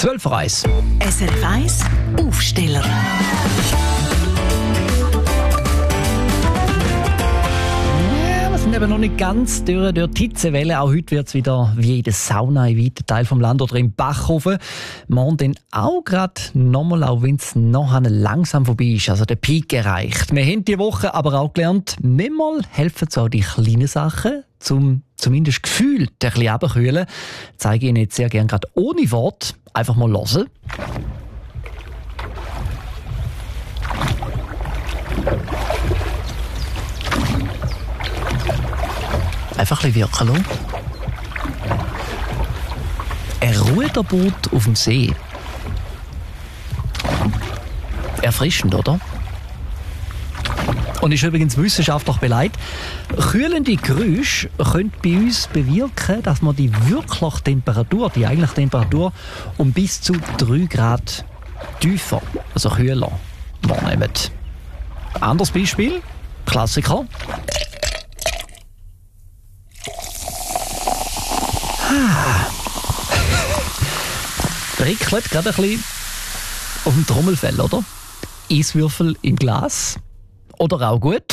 12:01. SRF 1 Aufsteller. Wir sind eben noch nicht ganz durch die Hitzewelle. Auch heute wird es wieder wie in der Sauna in weiten Teil vom Land oder im Bachhofen. Morgen dann auch gerade nochmal, auch wenn es noch langsam vorbei ist, also der Peak erreicht. Wir haben diese Woche aber auch gelernt, manchmal helfen so auch die kleinen Sachen, zum zumindest gefühlt ein bisschen runterkühlen. Das zeige ich Ihnen jetzt sehr gerne gerade ohne Wort. Einfach mal hören. Einfach ein bisschen wirken lassen. Ein Ruderboot auf dem See. Erfrischend, oder? Und ist übrigens wissenschaftlich beleidigt. Kühlende Geräusche können bei uns bewirken, dass wir die wirkliche Temperatur, die eigentliche Temperatur, um bis zu 3 Grad tiefer, also kühler, wahrnehmen. Anderes Beispiel, Klassiker. Prickelt gerade ein bisschen auf dem Trommelfell, oder? Eiswürfel im Glas. Oder auch gut.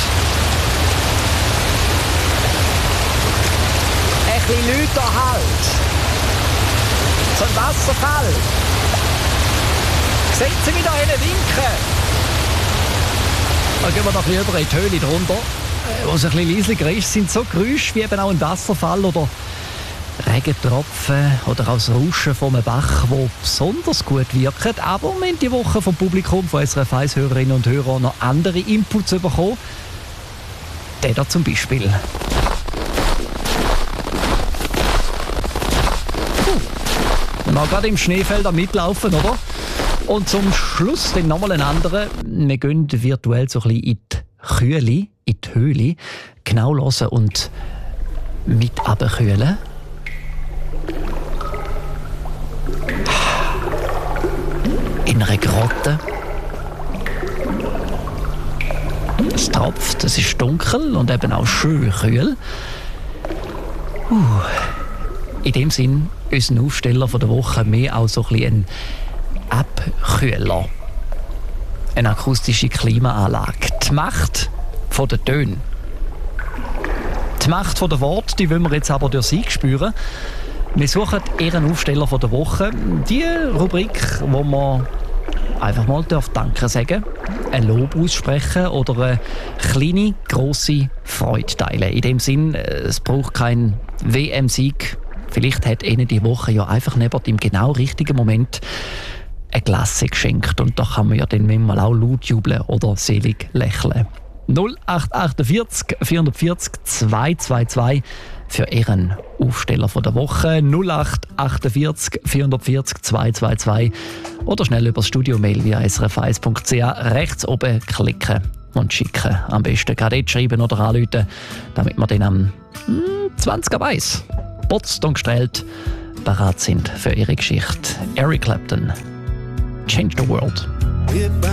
Ein bisschen lauter halt. So ein Wasserfall. Sehen Sie wieder einen winken? Dann gehen wir noch ein bisschen über in die Höhle drunter. Wo es ein bisschen leislicher ist, sind so Geräusche wie eben auch ein Wasserfall oder Regentropfen oder auch das Rauschen von einem Bach, wo besonders gut wirken. Aber wir haben die Woche vom Publikum, von SRF 1 Hörerinnen und Hörern, noch andere Inputs bekommen. Der da zum Beispiel. Wir haben gerade im Schneefeld mitlaufen, oder? Und zum Schluss dann nochmal einen anderen. Wir gehen virtuell so ein bisschen in die Kühle, in die Höhle, genau hören und mit runterkühlen. In einer Grotte. Es tropft, es ist dunkel und eben auch schön kühl. In dem Sinn, unser Aufsteller von der Woche mehr auch so ein bisschen ein Abkühler. Eine akustische Klimaanlage. Die Macht von den Tönen. Die Macht von den Worten, die wollen wir jetzt aber durch Sie spüren. Wir suchen Ihren Aufsteller von der Woche. Die Rubrik, wo man einfach mal Danke sagen, ein Lob aussprechen oder eine kleine, grosse Freude teilen. In dem Sinn, es braucht keinen WM-Sieg. Vielleicht hat Ihnen die Woche ja einfach neben dem genau richtigen Moment eine Glasse geschenkt. Und da kann man ja dann manchmal auch laut jubeln oder selig lächeln. 0848 440 222 für Ihren Aufsteller von der Woche. 0848 440 222 oder schnell über das Studio-Mail via srf1.ch rechts oben klicken und schicken. Am besten gerade jetzt schreiben oder anrufen, damit wir dann am 20 ab 1 putzt und gestellt bereit sind für Ihre Geschichte. Eric Clapton, Change the World.